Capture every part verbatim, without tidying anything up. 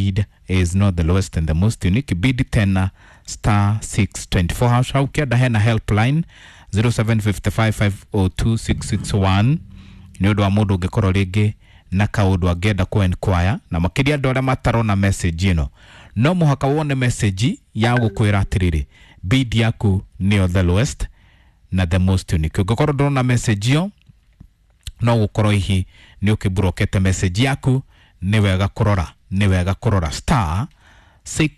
bid is not the lowest and the most unique. Bid tena star six twenty-four hash. How ukienda hena helpline zero seven five five five zero two six six one. Niodo wa mundu ungikoro ringi na kaundu angenda ku enquire na makiria ndore matarona message ino. No muhaka wone message ya gukwira atiriri bid yaku ni the lowest na the most unique. Ungikoro ndona message yo no gukorwo ihi ni ukibrokete message yaku ni wega kurora ni wega kurora star six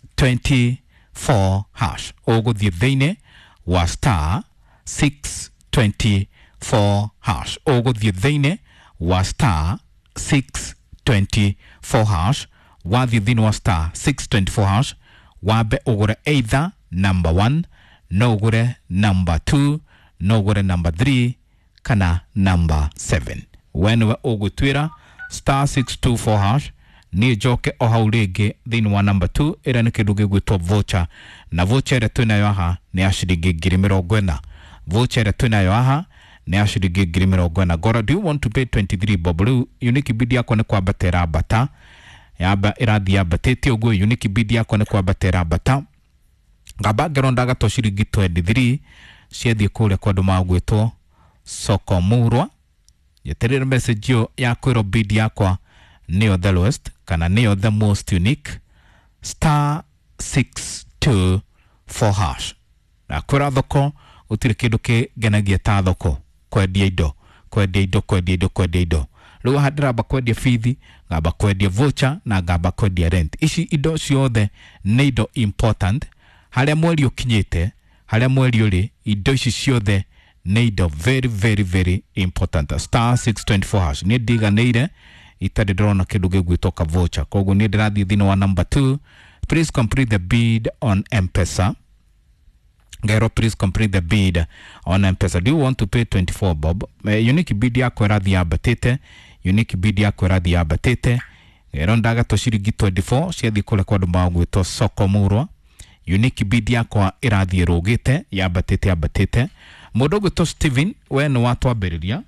twenty-four hash uguthie thiine wa star six twenty-four hash uguthie thiine wa star six twenty-four hash wathie thiine wa star six twenty-four hash wabe ugure either number one no ugure number two no ugure number three kana number seven. When we ugutwira star six twenty-four hash ni joke o haurege thiini wa number two ira ni kindu gigwitwo voucher na voucher ira twinayo aha ni ashiringi ngiri mirongo ina. Voucher ira twinayo aha ni ashiringi ngiri mirongo ina. Gora, do you want to pay twenty-three bob? Unique bid yako ni kwambatira bata yaba irathi yabatete uguo. Unique bid yako ni kwambatira bata ngaba geronda gato shiringi twenty-three ciathie kuria kwa andu magwitwo soko murwa. Yeterere message yo ya kwiro bid yakwa neo the lowest kana neo the most unique star six twenty-four hash na kwira thoko utire kindu kigenagia ta thoko kwendia indo kwendia indo kwendia indo kwendia indo. Riu handira ba kwendia fithi ngamba kwendia voucher na ngamba kwendia rent. Ici indo ciothe ni indo important haria mweri ukinyite haria mweri uri indo ici ciothe ni indo very very very important. Star six twenty-four hash ni diganeire itari drona kindu gigwitoka voucher koguo ni ndirathie thini wa number two. Please complete the bid on M-Pesa. Ngero, please complete the bid on M-Pesa. Do you want to pay twenty-four bob? Uh, unique bid yako irathi yabatete unique bid yako irathi yabatete ngero ndaga to shiringi twenty-four ciathi kule kwa andu magwitwo soko murwa. Unique bid yako irathi rugite yabatete yabatete. Mundu gwitwo Steven we ni watwambiriria.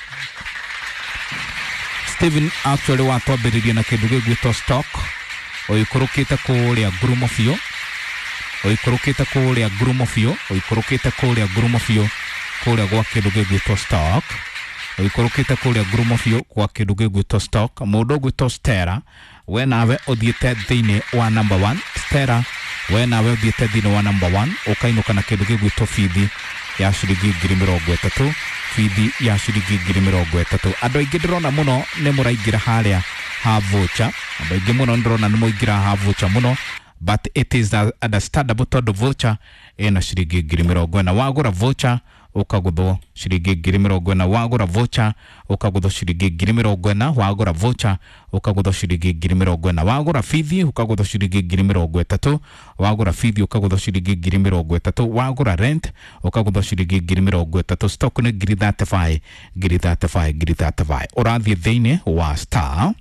Steven actually watwambiriria na kindu gigwitwo stock oikorokete kuria grumo fio oikorokete kuria grumo fio oikorokete kuria grumo fio kuria gwa kindu gigwitwo stock oikorokete kuria grumo fio gwa kindu gigwitwo stock. Mundu gwitwo Stella we nawe uthiete thiini wa number one. Stella we nawe uthiete thiini wa number one ukainuka na kindu gigwitwo fithi ya shiringi ngiri mirongo itatu. Fithi ya shiringi ngiri mirongo itatu. Andu aingi ndirona muno ni muraingira haria ha voucher. Andu aingi muno ndirona ni muingira ha voucher muno, but it is understandable tondu voucher ina shiringi ngiri mirongo ina. Wagura voucher ukaguthwo shiringi ngiri mirongo ina. Wagura voucher ukaguthwo shiringi ngiri mirongo ina. Wagura voucher ukaguthwo shiringi ngiri mirongo ina. Wagura fithi ukaguthwo shiringi ngiri mirongo itatu. Wagura fithi ukaguthwo shiringi ngiri mirongo itatu. Wagura rent ukaguthwo shiringi ngiri mirongo itatu. Stock ni ngiri thirty-five ngiri thirty-five ngiri thirty-five. Urathie thiini wa star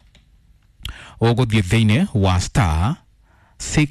uguthie thiini wa star six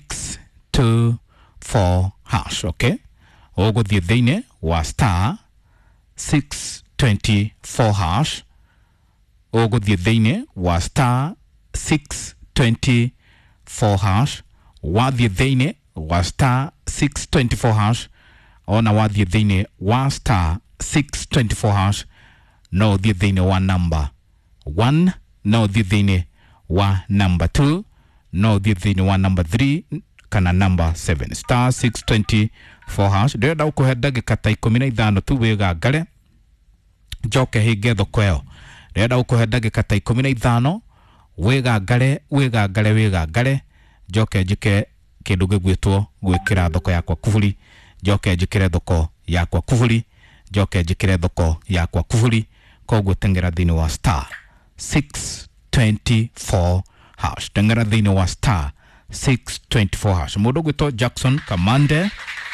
twenty-four hash. Okay, uguthie thiini wa star six twenty-four hash uguthie thiini wa star six twenty-four hash. Wathie thiini wa star six twenty-four hash ona wathie thiini wa star six twenty-four hash no thie thiini wa number one no thie thiini wa number two no thie thiini wa number three kana number seven. Star six twenty-four hash ndenda ukuhe ndagika ta ikumi na ithano tu wigangare njoke hinge thoko iyo. Ndenda ukuhe ndagika ta ikumi na ithano wigangare wigangare wigangare njoke njike kindu gigwitwo gwikira thoko yakwa kuvuri. Njoke njikire thoko yakwa kuvuri. Njoke njikire thoko yakwa kuvuri. Koguo tengera thini wa star six twenty-four hash. Tengera thini wa star six twenty-four hash. Mundu gwitwo Jackson Kamande.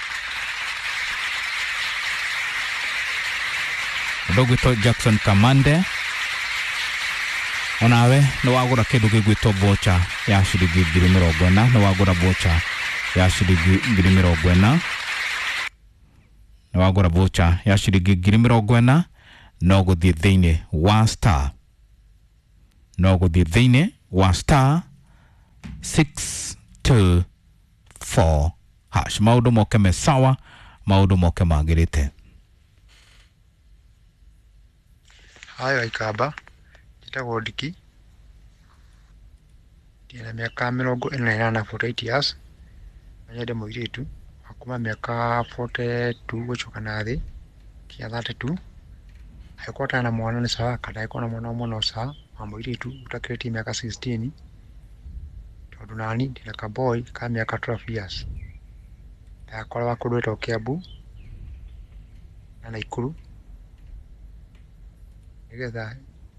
Mundu gwitwo Jackson Kamande onawe no wagura kindu gigwitwo voucher ya shiringi ngiri mirongo ina. No wagura voucher ya shiringi ngiri mirongo ina. No wagura voucher ya shiringi ngiri mirongo ina no guthie thiini wa star no guthie thiini wa star six two four hash. Maundu moke me sawa, maundu moke magirite. Hayo ikaba jitagwo Ndiki ndina miaka mirongo ina na na forty-eight years anyende muiritu akuma miaka forty-two gucoka na thi kia thirty-two aikota na mwana ni sawa kada aikona mwana mwana sawa wa muiritu utakireti miaka sixteen tondu nani ndina ka boy ka miaka twelve years akora wakudweta Kiambu na Naikuru nigetha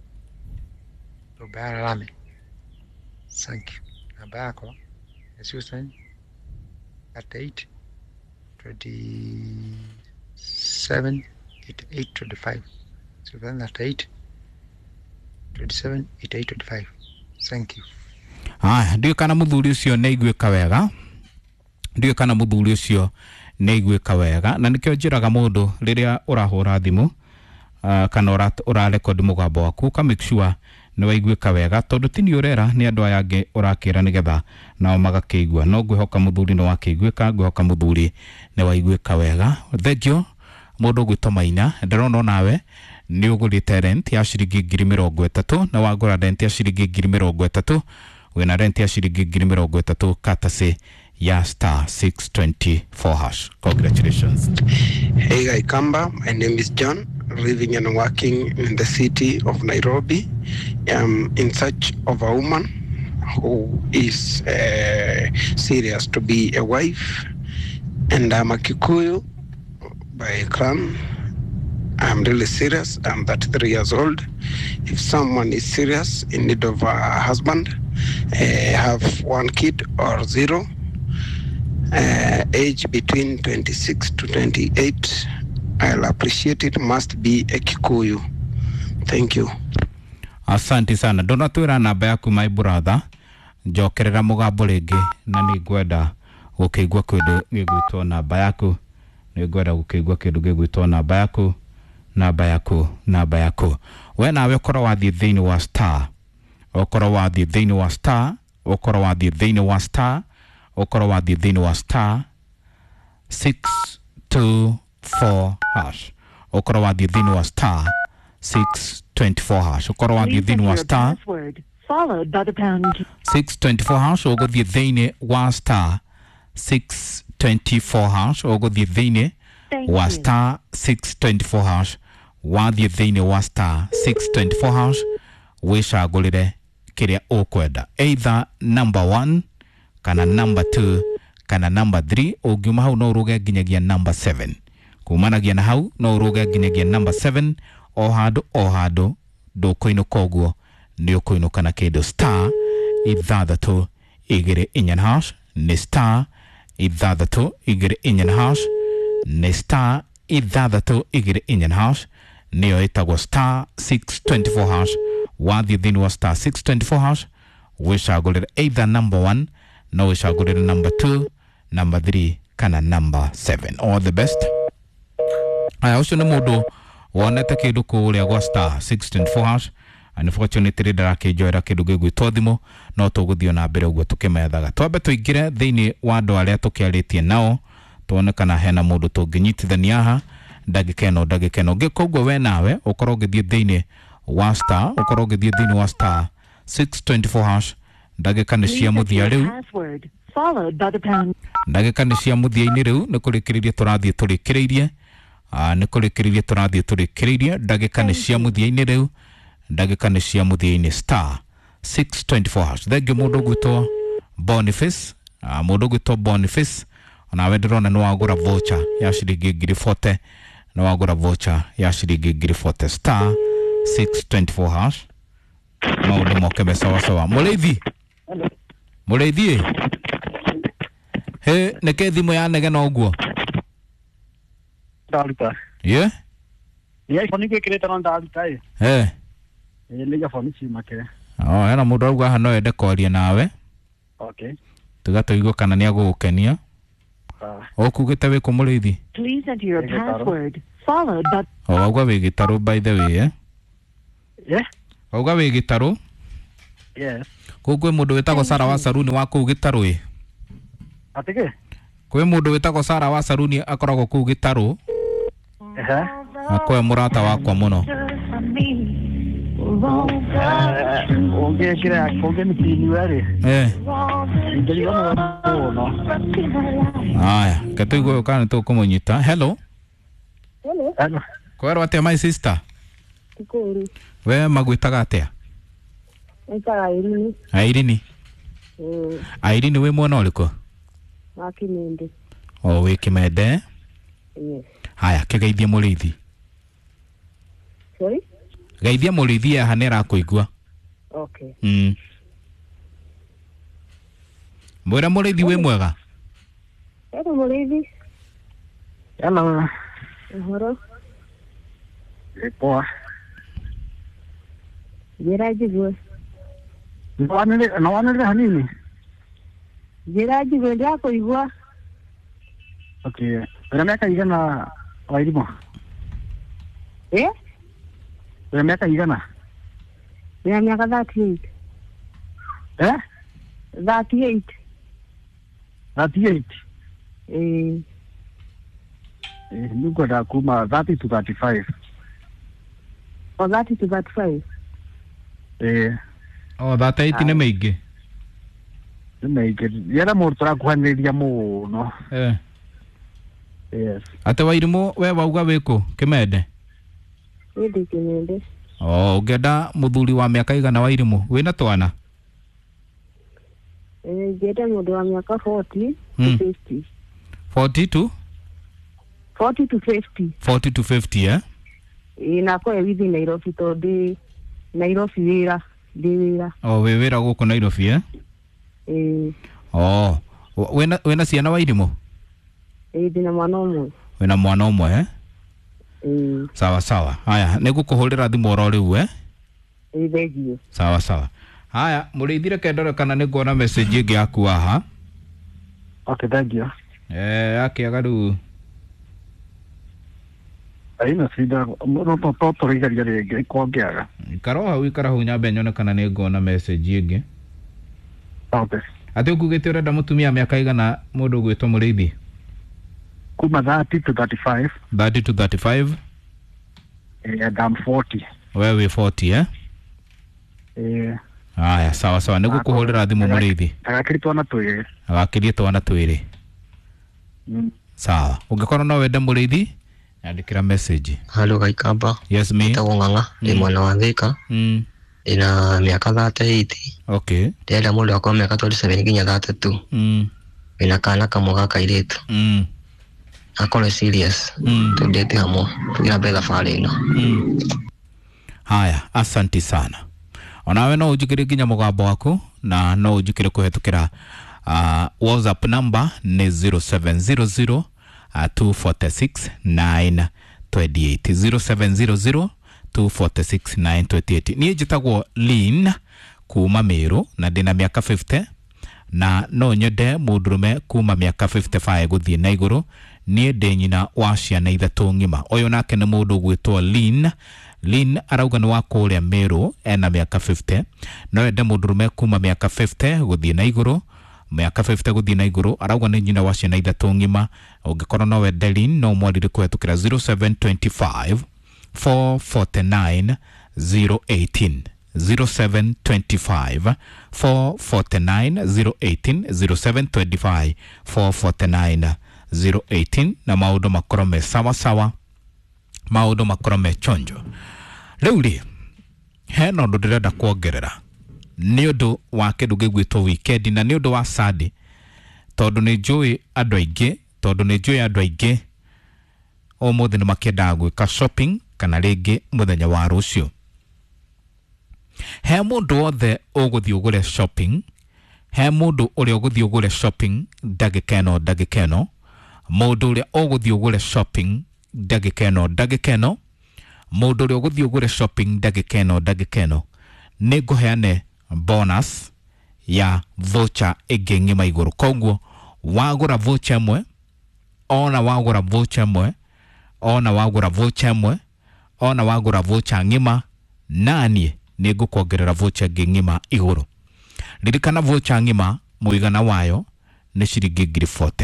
Robert Rame. Thank you. Namba yako is thirty-eight twenty-seven eighty-eight twenty-five. So thirty-eight twenty-seven eighty-eight twenty-five. Thank you. Ah, ndio kana muthuri ucio ne igwika wega. Ndio kana muthuri ucio ne igwika wega na nikyo njiraga mundu riria urahura thimu uh, kana ura ura record mugambo waku ka make sure ni waiguika wega tondu tini urera ni andu aya angi urakira nigetha nao magakeigua no ngwihoka muthuri no wakeiguika ngwihoka muthuri ni waiguika wega. Thank you mundu gwitwa Maina ndirona nawe ni ugurite rent ya ciringi ngiri mirongo itatu na wagura rent ya ciringi ngiri mirongo itatu wina rent ya ciringi ngiri mirongo itatu katase ya star six twenty-four hash. Congratulations. Hey Guy Kamba, my name is John, living and working in the city of Nairobi. I'm in search of a woman who is uh, serious to be a wife, and I'm a Kikuyu by clan. I'm really serious. I'm thirty-three years old. If someone is serious in need of a husband, uh, have one kid or zero, uh, age between twenty-six to twenty-eight, I'll appreciate it. Must be a Kikuyu. Thank you. Asante sana. Dona tuira namba yaku my brother. Njokerera mugambo ringi na ni ngwenda gukigwa kindu gigwitwo namba yaku. Ni ngwenda gukigwa kindu gigwitwo namba yaku. Namba yaku, namba yaku. We nawe ukoro wathie thiini wa star. Ukoro wathie thiini wa star. Ukoro wathie thiini wa star. Ukoro wathie thiini wa star. six two four hash. Ukoro wathie thiini wa star. six twenty-four hash. Ukoro wathie thiini wa star. Followed by the pound. six twenty-four hash. Uguthie thiini wa star. six twenty-four hash. Uguthie thiini wa star. six twenty-four hash. Wathie thiini wa star. six twenty-four hash. Wicagurire kiria ukwenda. Either number one, kana number two, kana number three. Ugiuma hau no uruge nginyagia number seven. Kumanagia na hau no uruge nginyagia number seven. O handu o handu ndukuinuka uguo ni ukuinuka na kindu star ithathatu igiri inya na hash ni star ithathatu igiri inya na hash ni star ithathatu igiri inya na hash niyo itagwo star six twenty-four hash. Wathie thiini wa star six twenty-four hash wicagurire either number one no wicagurire number two, number three kana number seven. All the best. Aya ucio ni mundu wonete kindu kuria gwa star six twenty-four hash. Unfortunately ndarakijoera kindu gigwitwo thimu no tuguthio na mbere uguo tukimethaga. Twambe tuingire thiini wa andu aria tukiaritie nao tuone kana hena mundu tunginyitithania aha ndagika ino ndagika ino ngikoguo we nawe ukorwo ngithie thiini wa star ukorwo ngithie thiini wa star six twenty-four hash ndagika ni cia muthia riu ndagika ni cia muthia-ini riu ni kurikiriria turathie turikiririe ah ni kurikiriria turathie turikiririe ndagika ni cia muthia-ini riu ndagika ni cia muthia-ini star six twenty-four hash. Thengio mundu gwitwo Boniface ah mundu gwitwo Boniface ona we ndirona no wagura voucher ya shilingi ngiri forty no wagura voucher ya shilingi ngiri forty star six twenty-four hash. Maundu moke me sawa sawa. Mureithi Mureithi he neke thimu ya nege no guo Dalita. Yeah? Yeah, phone ke kireta na dalita eh. Eh. Eh lega phone si makere. Oh, yana mundu auga hano ende kwaria nawe. Okay. Tugatoigua kana ni agugukenia. Ah. Okugite we ku Mureithi. Please enter your password followed by. Oh, auga we gitaru by the way, eh? Yeah? Auga we gitaru? Yes. Kugwe mundu wetagwo Sara wa Saruni wa kuu Gitaru. Atike? Kwe mundu wetagwo Sara wa Saruni akoragwo kuu Gitaru. Ehe. Akwe murata wakwa muno. Onge kira onge ni pini wale. Eh. Ndeli wana wana. Aya, katugo kana to kumunyita. Hello. Hello. Hello. Kwero atia my sister? Kukuru. We magwitaga atia? Eka Airini. Airini. Mm. Airini we mwana uliko? Wakimende. O we Kimende. Yes. Haya, kigeithie murithi. Sorry? Geithia murithi ya hanera kuigua. Okay. Mm. Mwera murithi we mwega? Eka murithi. Hello. Uhoro. Poa. Jira jigwe. Nwanele nwanele hanini? Jira jigwe ndia kuigua. Okay. Wena miaka igana wairimo? Eh? Wena miaka igana? Nina miaka thirty-eight. Eh? thirty-eight. thirty-eight. Eh. Eh, niko da kuma thirty to thirty-five. Or thirty to thirty-five. Eh. O thirty-eight ni maingi. Nĩmaingĩ yera mũndũ tũrakuhanĩrĩria mũno. Eh. Yes. Ate Wairimu we wauga wiko Kimende? Ndi Kimende. Oh, ungenda muthuri wa miaka igana Wairimu wina twana? Eh, jeta mundu wa miaka forty Mm. to fifty. forty to forty to fifty. forty to fifty eh? Inako ewithi Nairobi to di Nairobi wira, di wira. Oh, we wira guku Nairobi eh? Eh, Oh, wena wena ciana Wairimu? eh dina mwana umwe. Wena mwana umwe eh? Eh, Sawa sawa. Haya, nigukuhurira thimu oro riu eh? eh thegio. Sawa sawa. Haya, murithire kendore kana niguona message ingi yaku haha. Okay, thank you. Eh, akiaga riu. Aina sida mũno to to tũrĩgaria rĩngĩ kwongeaga. Ikaro hau ikara hau nyambe nyone kana niguona message ingi. Okay. Ati ukugite urenda mutumia miaka igana mundu gwitwo murithi? Kuma thirty to thirty-five. thirty to thirty-five. Eh, and I'm forty. Wewe forty eh? Eh. Haya, sawa sawa. Nigukuhurira thimu murithi. Agakiritwo na twĩrĩ. Agakirie twana twĩrĩ. Mm. Sawa. Ungikorwo no wende murithi, andikira message. Hello Gaikamba. Yes me. Tagwo Ng'ang'a, ndi mwana wa Thika. Mm. Ina miaka thirty-eight. Okay. Ndĩrenda mũndũ akwa miaka twenty-seven nginya thirty-two. Mm. Ina kana kamwe ga kairĩtu. Mm. Akorwo serious. Mm. Tũndĩte hamwe. Tũgira mbere thabarĩ ĩno. Mm. Haya, asanti sana. Onawe no ujikire nginya mugambo waku na no ujikire kuhetukira uh, WhatsApp number ni zero seven zero zero two four six nine two eight zero seven zero zero two four six nine two eight. Niĩ njĩtagwo Lynn kuma Meru na ndĩna miaka fifty na no nyende mũndũrũme kuma miaka fifty-five gũthiĩ na igũrũ. Niĩ ndĩ nyina wa ciana ithatũ ng'ima. Ũyũ nake nĩ mũndũ gwĩtwo Lynn. Lynn arauga ni wa kũrĩa Meru ena miaka fifty. No ende mũndũrũme kuma miaka fifty gũthiĩ na igũrũ. Miaka fifty gũthiĩ na igũrũ. Arauga nĩ nyina wa ciana ithatũ ng'ima. Ũngĩkorwo no wende Lynn no mwarire kũhetũkĩra zero seven two five four four nine zero one eight zero seven two five four four nine zero one eight zero seven two five four four nine zero one eight na maũndũ makorwo me sawa sawa, maũndũ makorwo me chonjo. Rĩu rĩ, hena ũndũ ndĩrenda kuongerera nĩ ũndũ wa kĩndũ gĩgwĩtwo weekend na nĩ ũndũ wa Sunday, tondũ nĩ njũĩ andũ aingĩ tondũ nĩ njũĩ andũ aingĩ ũmũthĩ nĩ makĩendaga gwĩka shopping kana rĩngĩ mũthenya wa rũciũ. He mũndũ wothe ũgũthiĩ ũgũre shopping, he mũndũ ũrĩa ũgũthiĩ ũgũre shopping ndagĩka ĩno ndagĩka ĩno, mũndũ ũrĩa ũgũthiĩ ũgũre shopping ndagĩka ĩno ndagĩka ĩno, mũndũ ũrĩa ũgũthiĩ ũgũre shopping ndagĩka ĩno ndagĩka ĩno, nĩ ngũheane bonus ya voucher ĩngĩ ng'ima igũrũ. Koguo wagũra voucher ĩmwe, ona wagũra voucher ĩmwe, ona wagũra voucher ĩmwe, ona wagũra voucher ng'ima, naniĩ nĩ ngũkuongerera voucher ĩngĩ ng'ima igũrũ. ririkana vocha ngima muigana wayo ni ciringi ngiri forty.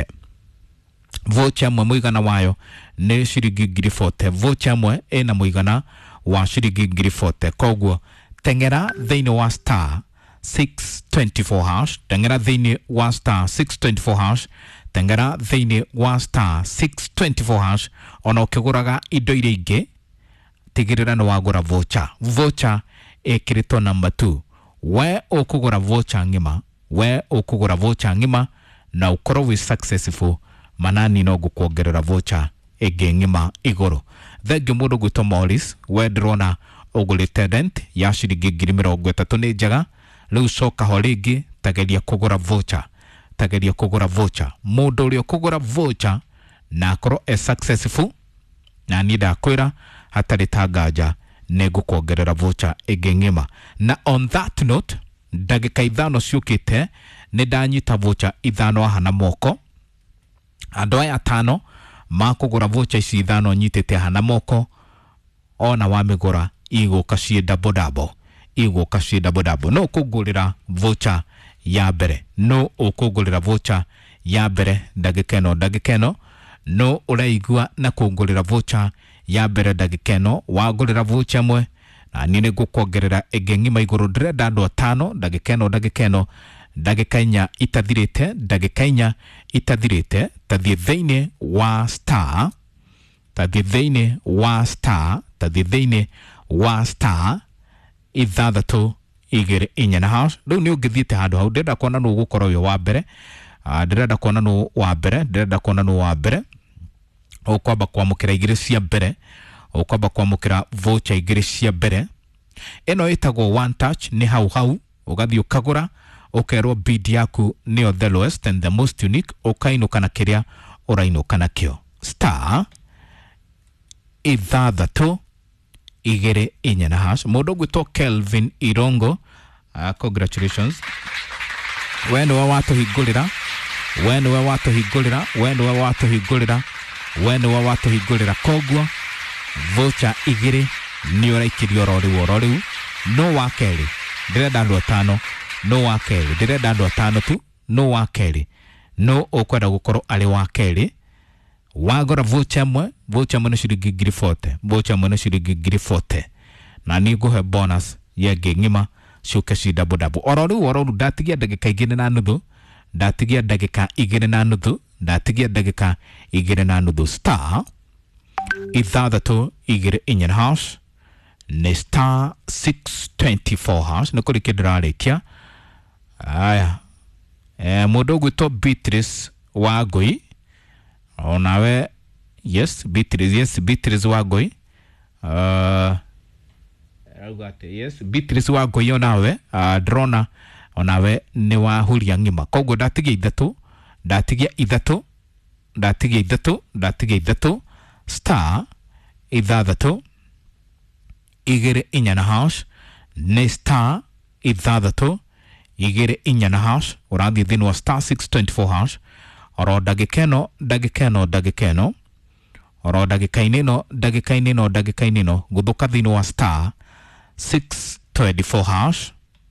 Vocha mwe muigana wayo ni ciringi ngiri forty. Vocha mwe ina muigana wa ciringi ngiri forty. Koguo tengera thiini wa star six twenty-four hash, tengera thiini wa star six twenty-four hash, tengera thiini wa star six twenty-four hash. Ona ukiguraga indo iria ingi tigirira no wagura vocha. Vocha ekirito number two. We ukugura vocha ngima, we ukugura vocha ngima na ukoro wi successful, manani no gukuongerera vocha ege ngima igoro. Thenge mundu gwitwa Morris, we drona ugurite dent ya ciringi ngiri mirongo itatu ni njega. Riu coka ho ringi tageria kugura vocha, tageria kugura vocha. Mundu uria kugura vocha na akoro e successful, na ni ndakwira hatari tangaja nego kuongerera vocha ege ngima. Na on that note, ndagika ithano ciukite ni ndanyita vocha ithano aha na moko. Andu aya atano makugura vocha ici ithano nyitite aha na moko. Ona wamigura iguka cie double double, iguka cie double double. No kugurira vocha ya mbere, no ukugurira vocha ya mbere ndagika ino ndagika ino. No uraigua na kugurira vocha ya mbere ndagika ino, wagurira vocha mwe na nini gukuongerera ege ngima iguru. Ndirenda andu atano ndagika ino ndagika ino, ndagika inya itathirite, ndagika inya itathirite. Tathie thiini wa star, tathie thiini wa star, tathie thiini wa star ithathatu igiri inya na hash. Riu ni ungithiite handu hau, ndirenda kuona nu gukorwo yo wa mbere, ndirenda kuona nu wa mbere, ndirenda kuona nu wa mbere. Ukwamba kwamukira igiri cia mbere, ukwamba kwamukira vocha igiri cia mbere. Eno itagwo one touch, ni hau hau ugathie ukagura, ukerwo bid yaku nio the lowest and the most unique, ukainuka na kiria urainuka nakio. Star ithathatu igiri inya na hash. Mundu gwitwo Kelvin Irongo, uh, congratulations. We niwe watuhingurira, we niwe watuhingurira, we niwe watuhingurira, we niwe watuhingurira. Koguo vocha igiri ni uraikirio roriu roriu. No wa keri ndirenda andu atano, no wa keri ndirenda andu atano tu, no wa keri no ukwenda gukorwo ari wa keri. Wagora vocha mwe, vocha mwe ni ciringi ngiri forty, vocha mwe ni ciringi ngiri forty. Na ni nguhe bonus yege ngima ciuke ci double double. Ororu ororu ndatigia ndagika igiri na nuthu, ndatigia ndagika igiri na nuthu, ndatigia ndagika igiri na nuthu. Star ithathatu igiri inya na hash, ni star six twenty-four hash. Ni kuri kindirarikia. Aya, eh, mundu gwitwo Beatrice Wangui, onawe yes Beatrice, yes Beatrice Wangui, uh agate yes Beatrice Wangui onawe, uh, drona onawe ni wa huria ngima. Koguo ndatigia ithatu, ndatigia ithatu, ndatigia ithatu, ndatigia ithatu. Star ithathatu igiri inya na hash, ni star ithathatu igiri inya na hash. Urathie thiini wa star six twenty-four hash. Oro ndagika ino ndagika ino ndagika ino, oro ndagika-ini ino ndagika-ini ino ndagika-ini ino guthuka thiini wa star six twenty-four hash.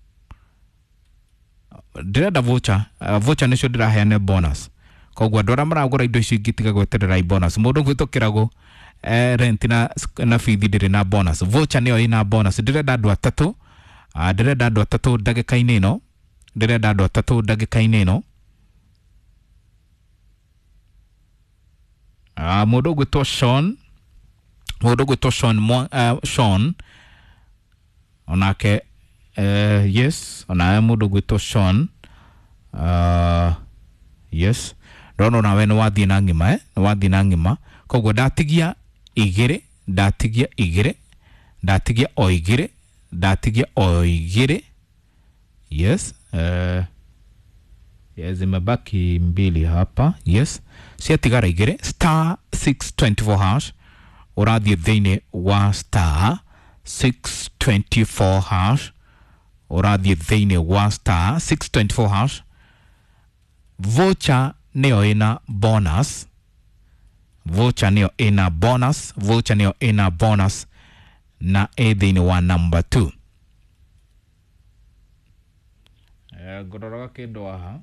Ndirenda vocha, uh, vocha nicio ndiraheane bonus. Koguo andu aria maragura indo ici ngitiga gweterera i bonus. Mundu gwitokirago eh, rent na na feed ndiri na bonus. Vocha niyo ina bonus. Ndirenda andu atatu, uh, ndirenda andu atatu ndagika-ini ino, ndirenda andu atatu ndagika-ini ino. Uh, mundu gwitwo Sean, mundu gwitwo Sean, uh, Sean onake uh, yes, onawe mundu gwitwo Sean, uh, yes, rono nawe ni wathie na ngima, eh, wathie na ngima. Koguo ndatigia igiri, ndatigia igiri, ndatigia o igiri, ndatigia o igiri. Yes, uh, yes, imebaki mbili hapa. Yes, ciatigara igiri. Star six twenty-four hash. Urathie thiini wa star six twenty-four hash. Urathie thiini wa star six twenty-four hash. Vocha niyo ina bonus, vocha niyo ina bonus, vocha niyo ina bonus na e thiini wa number two. eh ngororaga kindu aha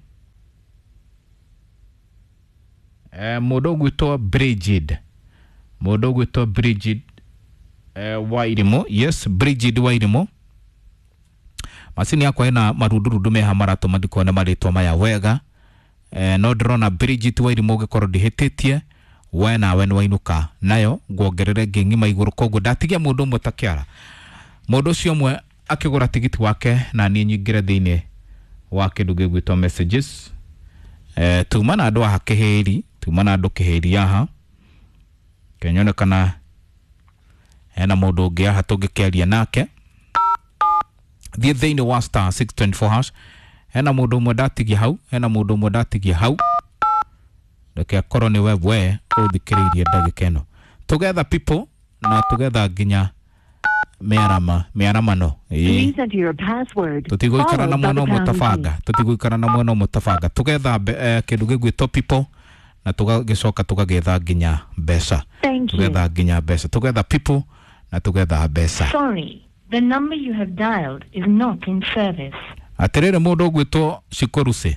eh mundu gwitwa Bridget mundu gwitwa Bridget eh Wairimo. Yes, Bridget Wairimo. Masini yakwa ina marundu me hamarato mandiko na maritwa maya wega. Eh no drona Bridget Wairimo gikorwo ndihititie we nawe ni wainuka nayo gwongerere ngingima iguru koguo ndatigia mundu umwe takiara mundu ucio umwe akigura tigiti wake na ni nyingire thiini wa kindu gigwitwo messages. Eh tuma na andu ahakeheri tuma na andu keheri aha kenyone kana ena mundu ungi aha tungikiaria nake thie thiini wa star six twenty-four hash. Ena mundu umwe ndatigia hau ena mundu umwe ndatigia hau reke akorwo ni we we uthikiriirie ndagika ino together people na together nginya mearama mearamano Please enter your password. tutiguikara na mwana mutafanga tutiguikara na mwana mutafanga together uh, kindu gigwitwo people na tugagicoka tugagetha nginya mbeca together nginya mbeca together people na together mbeca. Sorry, the number you have dialed is not in service. Atirire mundu gwitwo Sikoruse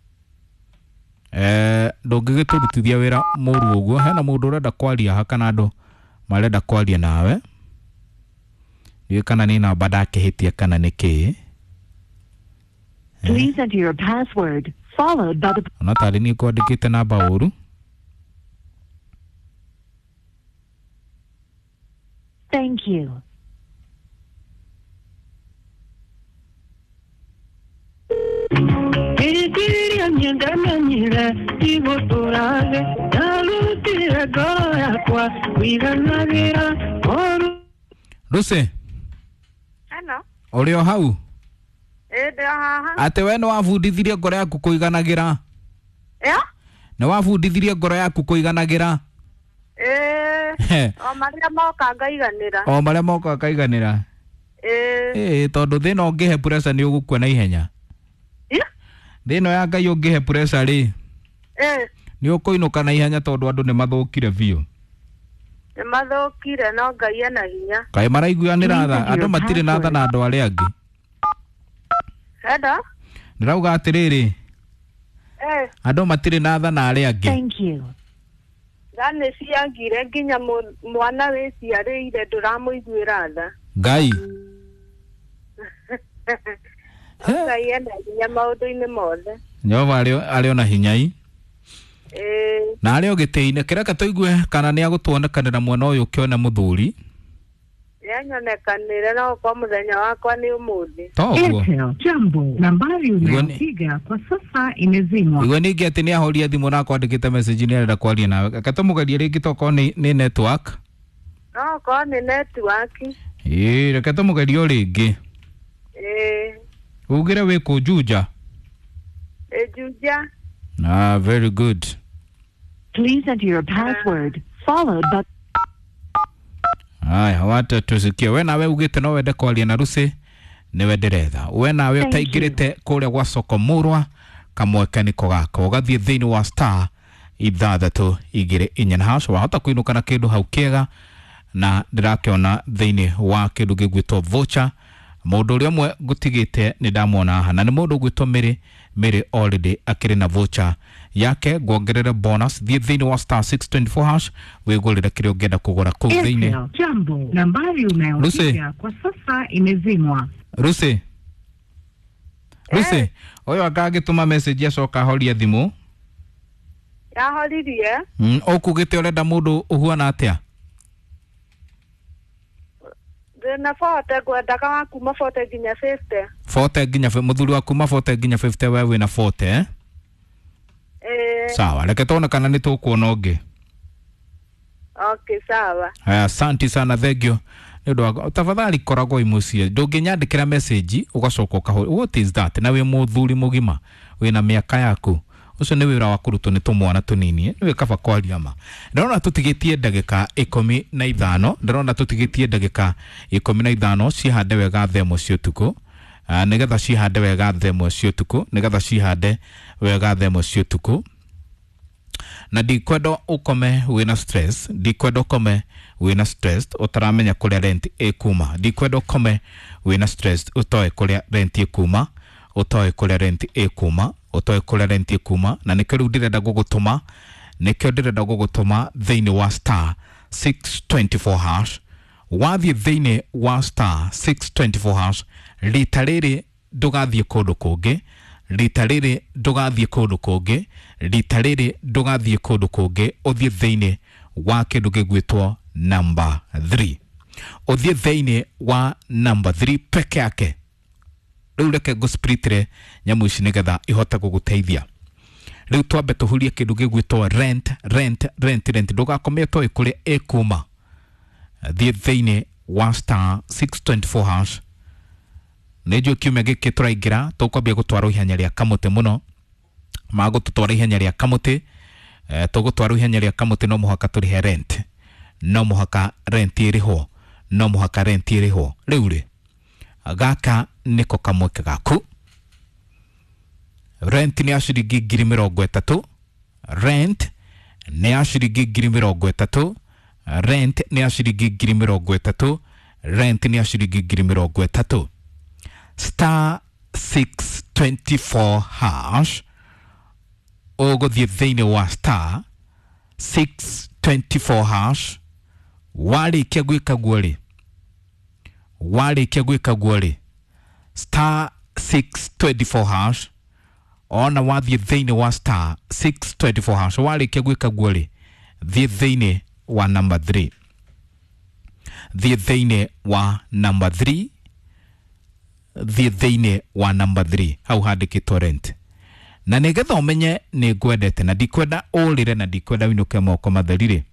eh ndungigitũrutithia wira mũru ũguo hena mũndũ ũrenda kwaria ha kana andũ marenda kwaria nawe ni kana ni namba ndakihitia kana niki. Please enter your password followed by the ona tari ni kwandikite namba ũru. Thank you. Lucy. Hello. Uri o hau? Eh, ndio haha. Ate we no wabundithirie ngoro yaku kuiganagira? Ya? No wabundithirie ngoro yaku kuiganagira? Eh. O maria moka ngaiganira. O maria moka ngaiganira. Eh. Eh, tondu thina ungihe pressure ni ugukua na ihenya. Ya? Thina ya ngai ungihe pressure ri. Eh. Ni ukuinuka na ihenya tondu andu ni mathukire biu. Ni mathukire no ngai ana hinya. Kai maraiguanira tha andu matire na tha na andu aria angi. Heda? Ndirauga atiriri. Eh. Andu matire na tha na aria angi. Thank you. Gane ciangire nginya mwana wiciarire nduramuiguira tha. Ngai. Ngai ana hinya maundu-ini mothe. Nyova ario ario na hinyai. Eh. Na ario gitiine kireka tuigue kana ni agutuonekanira mwena uyu kione muthuri. Yanyonekanire no kwa muthenya wakwa ni umuthi. Toguo. Jambo. Nambari unayopiga kwa sasa imezimwa. Igwe ningi ati ni ahoria thimu na kwandikite message ni arenda kwaria nawe. Katumugarie ringi toko ni ni network. No ko ni network. Eh, reke tumugarie o ringi. Eh. Ugire we kujuja. Ejuja. Ah, very good. Please enter your password followed by Aya, wata tusikie we nawe ugite no wende kwaria na Lucy ni we ndiretha we nawe utaingirite kuria gwa soko murwa kamweke niko gako ugathie thiini wa star ithathatu igire inya na hash wahota kuinuka na kindu hau kiega na ndirakiona thiini wa kindu gigwitwo voucher mundu uria mwe gutigite ni ndamwona aha na ni mundu gwitwo Miri Miri already akiri na voucher yake gwongerere bonus thie thiini wa star six twenty-four hash wigurire kirio ngenda kugura kuu thiini. Jambo. Nambari unayopiga kwa sasa imezimwa. Lucy. Lucy, oyo akagituma message acoka horia thimu. Ya horirie. Mm, okugite urenda mundu uhuana atia? Ndina forte gwenda kama kuma forte nginya fifty. forte nginya muthuri wa kuma forte nginya fifty we wina forte eh? Eh. Sawa, reke tuone kana ni tukuona ungi. Okay, sawa. Aya, asante sana, thank you. Ndio tafadhali korago imucie. Ndunginyandikira message ugacoka ukahori. What is that? Na we muthuri mugima wina miaka yaku. Ucio ni wira wa kurutwo ni tumwana tunini. Ni kaba kwaria ma. Ndirona tutigitie ndagika ikumi na ithano. Ndirona tutigitie ndagika ikumi na ithano cihande wega themo cio tuko. Uh, nigetha cihande wega themo cio tuko. Nigetha cihande wega themo cio tuko. Na ndikwenda ukome wina stress, ndikwenda ukome wina stress utaramenya kuria rent ikuma, ndikwenda ukome wina stress utoe kuria rent ikuma, utoe kule rent ekuma utoe kule rent ekuma na nikyo riu ndirenda gugutuma nikyo ndirenda gugutuma thiini wa star six twenty-four hash wathie thiini wa star six twenty-four hash rita riri ndugathie kundu kungi rita riri ndugathie kundu kungi rita riri ndugathie kundu kungi uthie thiini wa kindu gigwitwo number three uthie thiini wa number three peke yake riu reke go spiritire nyamu ici nigetha ihota guguteithia riu twambe tuhurie kindu gigwitwo rent rent rent rent ndugakomie toi kuri ekuma thie thiini wa star six twenty-four hash nejo kiume giki turaingira tukwambia gutwara ihenya ria kamuti muno mago tutwara ihenya ria kamuti eh, tugutwara ihenya ria kamuti no muhaka turihe rent no muhaka rent iriho no muhaka rent iriho riu ri gaka niko kamweke gaku rent ni ashiringi ngiri mirongo itatu rent ni ashiringi ngiri mirongo itatu rent ni ashiringi ngiri mirongo itatu rent ni ashiringi ngiri mirongo itatu star six twenty-four hash uguthie thiini wa star six twenty-four hash warikia gwika guori warikia gwika guori star six twenty-four hash ona wathie thiini wa star six twenty-four hash warikia gwika guori thie thiini wa number three thie thiini wa number three thie thiini wa number three hau handikitwo rent na nigetha umenye ni ngwendete na ndikwenda urire na ndikwenda winuke moko matherire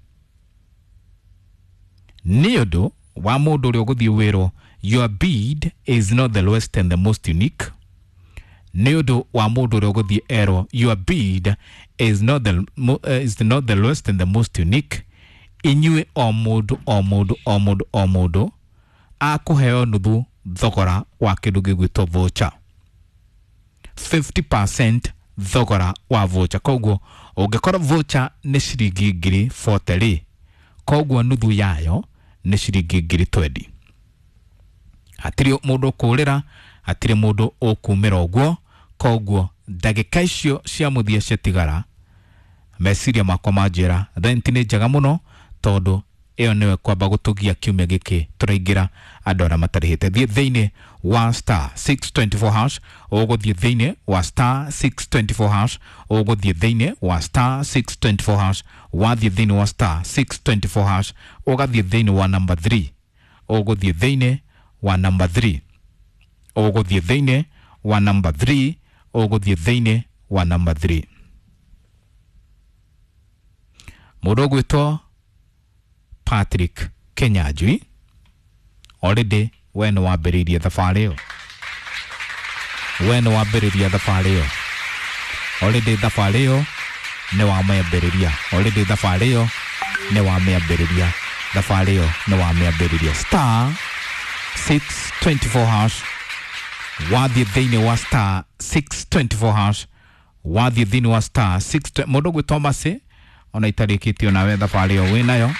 ni undu wa mundu uri uguthie wiro your bid is not the lowest and the most unique ni undu wa mundu uri uguthie ero your bid is not the uh, is not the lowest and the most unique inyue o mundu o mundu o mundu o mundu akuheo nuthu thogora wa kindu gigwitwo voucher fifty percent thogora wa voucher koguo ungekora voucher ni shiringi ngiri forty koguo nuthu yayo ni shiringi ngiri twenty hatiri mundu kurira hatiri mundu ukumira uguo koguo ndagika icio cia muthia ciatigara meciria makwa manjira rent ni njega muno tondu iyo niwe kwamba gutugia kiumia giki turaingira andu ara matarihite thie thiini wa star six twenty-four hash uguthie thiini wa star six twenty-four hash uguthie thiini wa star six twenty-four hash wathie thiini wa star six twenty-four hash ugathie thiini wa number three uguthie thiini wa number three uguthie thiini wa number three uguthie thiini wa number three mundu gwitwo Patrick Kenyajui already when wambiririe thabari iyo when wambiririe thabari iyo already thabari iyo ni wamambiriria already thabari iyo ni wamambiriria thabari iyo ni wamambiriria star six twenty-four hash wathie thiini wa star six twenty-four hash wathie thiini wa star six mundu gwitwo Masi ona itarikitio nawe thabari iyo winayo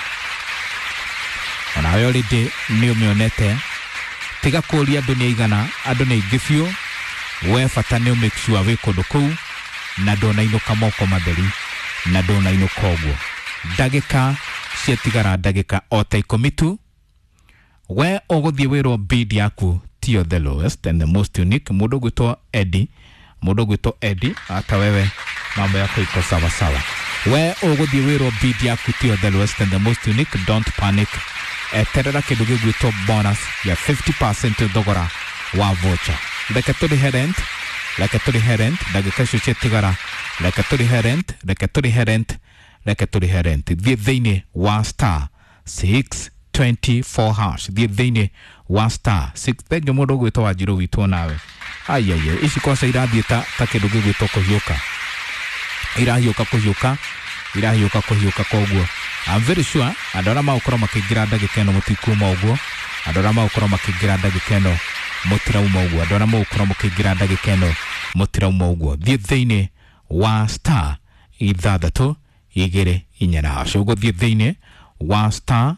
ona we already ni umionete tiga kuria andu ni igana andu ni ingi biu we bata ni make sure we kundu kuu na ndona inuka moko matheri na ndona inuka uguo ndagika ciatigara ndagika o ta ikumi tu we uguthie wirwo bid yaku tio the lowest and the most unique mundu gwitwo Eddie mundu gwitwo Eddie ata wewe mambo yako iko sawa sawa we uguthie wirwo bid yaku tio the lowest and the most unique don't panic eterera kindu gigwitwo bonus ya fifty percent thogora wa voucher reke turihe rent reke turihe rent ndagika icio ciatigara reke turihe rent reke turihe rent reke turihe rent thie thiini wa star six twenty-four hash thie thiini wa star six thank you mundu gwitwo Wanjiru witwo nawe aiye ici kosa irathie ta ta kindu gigwitwo kuhiuka irahiuka kuhiuka irahiuka kuhiuka koguo I'm very sure andora maukoro makigira ndagika ino mutikuma uguo andora maukoro makigira ndagika ino mutirauma uguo andora maukoro makigira ndagika ino mutirauma uguo thie thiini wa star ithathatu igiri inya na hash uguthie thiini wa star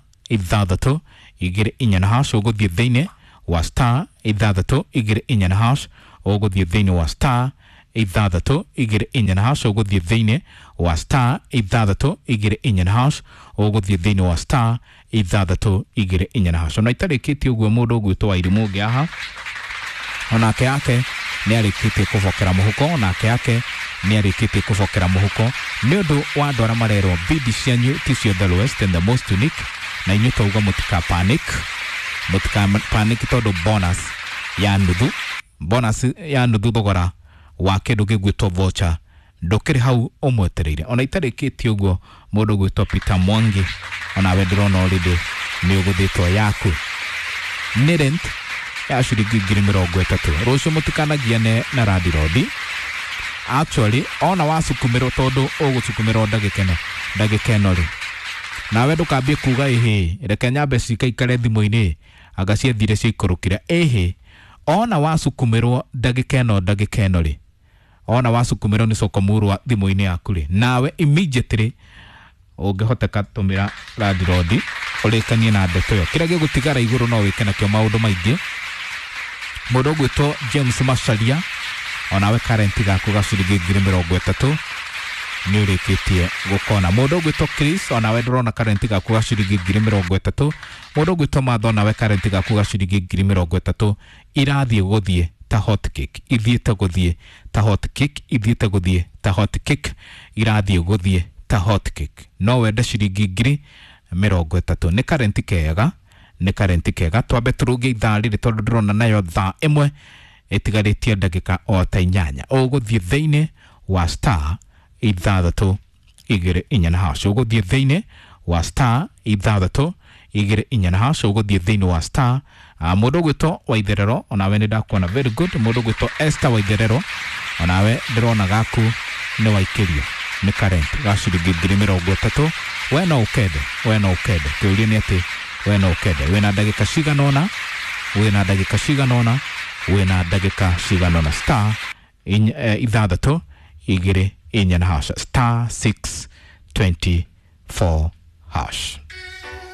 ithathatu igiri inya na hash uguthie thiini wa star ithathatu igiri inya na hash uguthie thiini wa star ithathatu igiri inya na hash uguthie thiini wa star ithathatu igiri inya na hash uguthie thiini wa star ithathatu igiri inya na hash. Ona itarikiti uguo mundu gwitwa Irimungi aha onake yake ni arikitie kuvokera muhuko onake yake ni arikitie kuvokera muhuko ni undu wa andũ arĩa marerwo bidi cianyu ticio the lowest and the most unique na inyuĩ twauga mutika panic mutika panic tondu bonus ya nuthu bonus ya nuthu thogora wa kindu gĩgwĩtwo voucher ndũkĩrĩ hau ũmwetereire. Ona itarĩkĩtie ũguo mũndũ gwĩtwo Peter Mwangi ona we ndĩrona already nĩ ũgũthĩtwo yaku nĩ rent ya ciringi ngiri mĩrongo ĩtatũ. Rũciũ mũtikanagiane na Radi Rodi. Actually ona wasukumirwo tondu ũgũsukumirwo ndagĩkeno ndagĩkeno rĩ nawe ndũkambie kuga ĩhĩ reke nyambe cikaikare thimũ-inĩ anga ciathire ciikũrũkire ĩhĩ ona wasukumirwo ndagĩkeno ndagĩkeno rĩ ona wasukumirwo nĩ Sokomurwa thimũ-inĩ yaku rĩ nawe immediately ũngĩhoteka tũmĩra Radi Rodi ũrĩkanie na ndeto ĩyo. Kĩrĩa gĩgũtigara igũrũ no wĩke nakĩo maũndũ maingĩ. Mũndũ ũgwĩtwo James Macharia onawe karenti gaku gaciringi ngiri mĩrongo ĩtatũ nĩ ũrĩkĩtie gũkona. Mũndũ ũgwĩtwo Chris onawe ndũrona karenti gaku gaciringi ngiri mĩrongo ĩtatũ. Mũndũ ũgwĩtwo Matho onawe karenti gaku gaciringi ngiri mĩrongo ĩtatũ irathiĩ gũthiĩ ta hot cake ithiĩte gũthiĩ ta hot cake ithiĩte gũthiĩ ta hot cake irathiĩ gũthiĩ ta hot cake. No wende ciringi ngiri mĩrongo ĩtatũ nĩ karenti kega nĩ karenti kega. Twambe tũrũgie ithaa rĩrĩ tondũ ndĩrona nayo thaa ĩmwe ĩtigarĩtie ndagĩka o ta inyanya. Ũgũthiĩ thĩinĩ wa star ithathatũ igĩrĩ inya na hash ũgũthiĩ thĩinĩ wa star ithathatũ igĩrĩ inya na hash ũgũthiĩ thĩinĩ wa star. Mũndũ gwĩtwo Waitherero onawe nĩ ndakuona very good. Mũndũ gwĩtwo Esther Waitherero onawe ndĩrona gaku nĩ waikĩrio nĩ karenti gaciringi ngiri mĩrongo ĩtatũ. We no ũkende we no ũkende kĩũria nĩ atĩ we no ũkende wĩna ndagĩka cigana ũna wĩna ndagĩka cigana ũna wĩna ndagĩka cigana ũna star ithathatũ igĩrĩ inya na hash star six twenty-four hash.